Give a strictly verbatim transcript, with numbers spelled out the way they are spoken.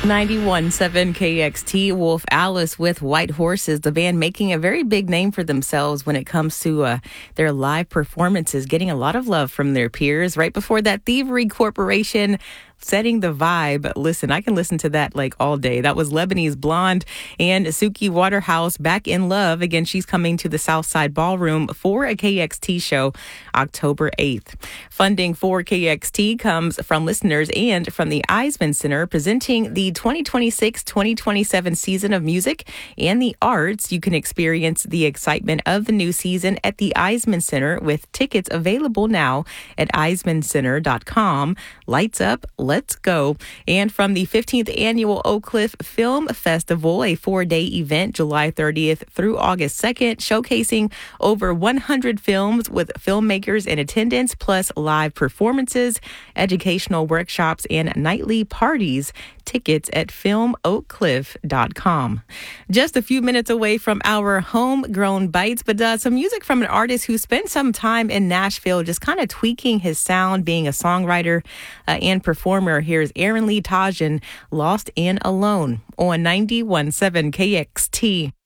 ninety-one point seven K X T, Wolf Alice with White Horses, the band making a very big name for themselves when it comes to uh, their live performances, getting a lot of love from their peers. Right before that, Thievery Corporation, Setting the Vibe. Listen, I can listen to that like all day. That was Lebanese Blonde and Suki Waterhouse, Back in Love. Again, she's coming to the Southside Ballroom for a K X T show October eighth. Funding for K X T comes from listeners and from the Eisman Center, presenting the twenty twenty-six twenty twenty-seven season of music and the arts. You can experience the excitement of the new season at the Eisman Center with tickets available now at eisman center dot com. Lights up, let's go. And from the fifteenth Annual Oak Cliff Film Festival, a four-day event July thirtieth through August second, showcasing over one hundred films with filmmakers in attendance, plus live performances, educational workshops, and nightly parties. Tickets at film oak cliff dot com. Just a few minutes away from our homegrown bites, but uh, some music from an artist who spent some time in Nashville just kind of tweaking his sound, being a songwriter uh, and performer. Here's Aaron Lee Tajan, Lost and Alone on ninety-one point seven K X T.